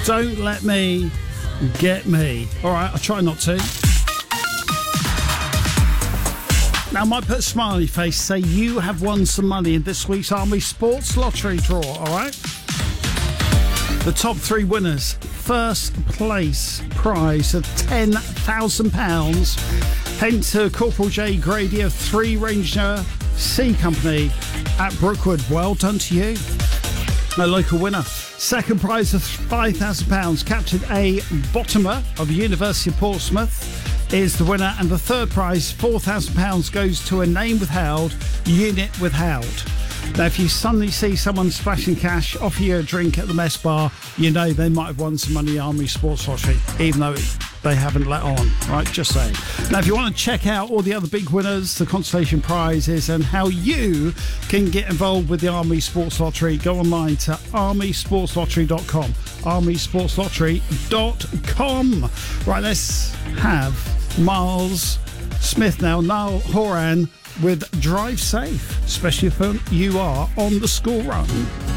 Don't let me get me. All right, I'll try not to. Now, I might put a smiley face, say you have won some money in this week's Army Sports Lottery draw, all right? The top three winners. First place prize of £10,000. Hence to Corporal J. Grady of 3 Ranger C Company at Brookwood. Well done to you. A local winner. Second prize of £5,000. Captain A. Bottomer of University of Portsmouth is the winner, and the third prize, £4,000, goes to a name withheld, unit withheld. Now, if you suddenly see someone splashing cash, offer you a drink at the mess bar, you know they might have won some money Army Sports Lottery, even though they haven't let on, right? Just saying. Now, if you want to check out all the other big winners, the consolation prizes, and how you can get involved with the Army Sports Lottery, go online to armysportslottery.com. armysportslottery.com. Right, let's have Miles Smith now, Niall Horan with Drive Safe, especially if you are on the school run.